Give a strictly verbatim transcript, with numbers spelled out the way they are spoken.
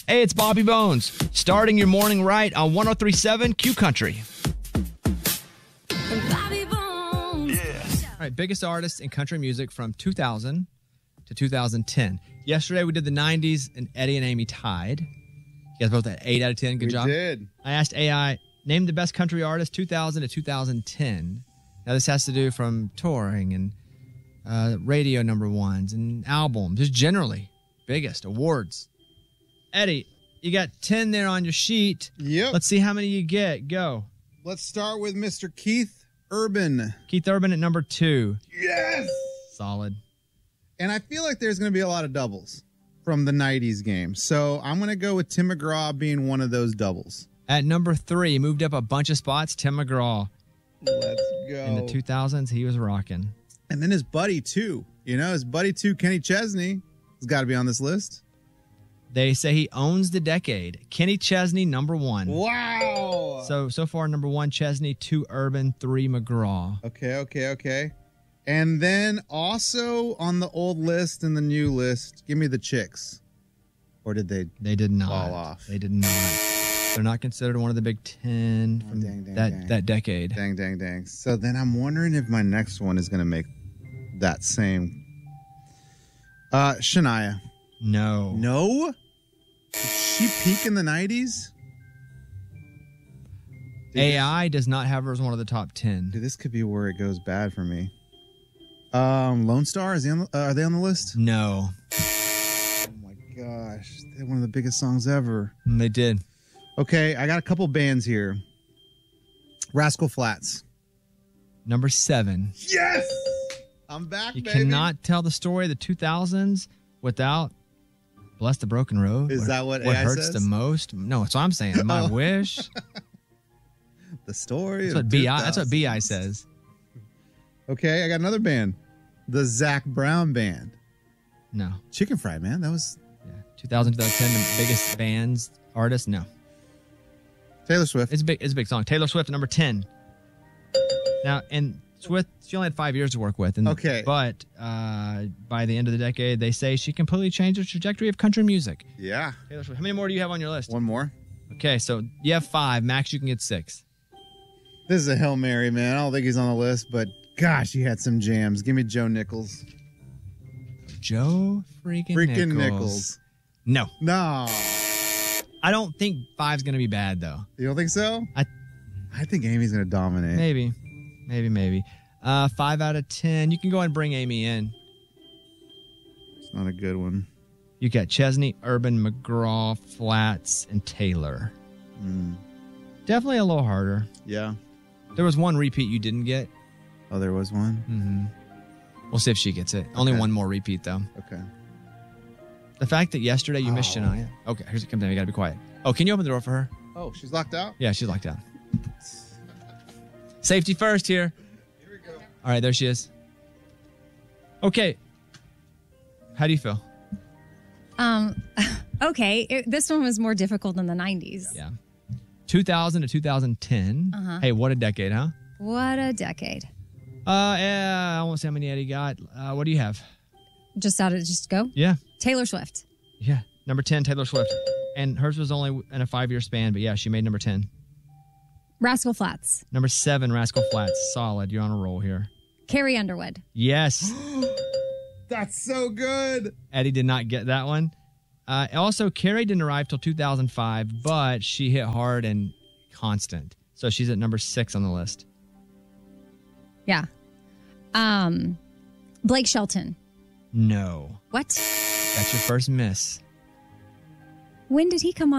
Hey, it's Bobby Bones. Starting your morning right on one oh three point seven Q Country. Bobby Bones. Yeah. All right, biggest artists in country music from two thousand to two thousand ten. Yesterday we did the nineties and Eddie and Amy tied. You guys both at eight out of ten. Good we job. We did. I asked A I, name the best country artist two thousand to two thousand ten. Now this has to do from touring and uh, radio number ones and albums, just generally biggest awards. Eddie, you got ten there on your sheet. Yep. Let's see how many you get. Go. Let's start with Mister Keith Urban. Keith Urban at number two. Yes. Solid. And I feel like there's going to be a lot of doubles from the nineties game. So I'm going to go with Tim McGraw being one of those doubles. At number three, moved up a bunch of spots, Tim McGraw. Let's go. In the two thousands, he was rocking. And then his buddy, too. You know, his buddy, too, Kenny Chesney, has got to be on this list. They say he owns the decade. Kenny Chesney, number one. Wow. So, so far, number one, Chesney, two, Urban, three, McGraw. Okay, okay, okay. And then also on the old list and the new list, give me the Chicks. Or did they They did not. fall off? They did not. They're not considered one of the Big Ten from Oh, dang, dang, that, dang. that decade. Dang, dang, dang. So then I'm wondering if my next one is going to make that same. Uh, Shania. No. No? Did she peak in the nineties? A I does not have her as one of the top ten. Dude, this could be where it goes bad for me. Um, Lone Star, is he on the, uh, are they on the list? No. Oh my gosh. They're one of the biggest songs ever. Mm, They did. Okay, I got a couple bands here. Rascal Flatts. Number seven. Yes! I'm back, You baby. cannot tell the story of the two thousands without Bless the Broken Road. Is that what What A I hurts says? the most? No, that's what I'm saying. My Oh. wish. The story That's of what B I. That's what two thousands. B I says. Okay, I got another band. The Zach Brown Band. No. Chicken Fried, man. That was Yeah. two thousand, two thousand ten, the biggest bands, artists. No. Taylor Swift. It's a big. It's a big song. Taylor Swift, number ten. Now, and Swift, she only had five years to work with. And, Okay. But uh, by the end of the decade, they say she completely changed the trajectory of country music. Yeah. Taylor Swift. How many more do you have on your list? One more. Okay, so you have five. Max, you can get six. This is a Hail Mary, man. I don't think he's on the list, but gosh, he had some jams. Give me Joe Nichols. Joe freaking, Freaking Nichols. Nichols. No. No. I don't think five's going to be bad, though. You don't think so? I I think Amy's going to dominate. Maybe. Maybe, maybe. Uh, five out of ten. You can go ahead and bring Amy in. It's not a good one. You got Chesney, Urban, McGraw, Flats, and Taylor. Mm. Definitely a little harder. Yeah. There was one repeat you didn't get. Oh, there was one? Mm-hmm. We'll see if she gets it. Only Okay. one more repeat, though. Okay. The fact that yesterday you missed Oh. Shania. Okay, here's it comes in. You got to be quiet. Oh, can you open the door for her? Oh, she's locked out? Yeah, she's locked out. Safety first here. Here we go. All right, there she is. Okay. How do you feel? Um, okay. It, this one was more difficult than the nineties. Yeah. two thousand to two thousand ten. Uh-huh. Hey, what a decade, huh? What a decade. Uh, yeah, I won't say how many Eddie got. Uh, what do you have? Just out of just go. Yeah. Taylor Swift. Yeah. Number ten, Taylor Swift. And hers was only in a five year span, but yeah, she made number ten. Rascal Flatts. Number seven, Rascal Flatts. Solid. You're on a roll here. Carrie Underwood. Yes. That's so good. Eddie did not get that one. Uh, also, Carrie didn't arrive till two thousand five, but she hit hard and constant. So she's at number six on the list. Yeah. Um, Blake Shelton. No. What? That's your first miss. When did he come on?